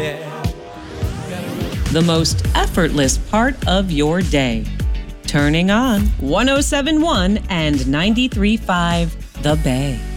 The most effortless part of your day. Turning on 107.1 and 93.5 The Bay.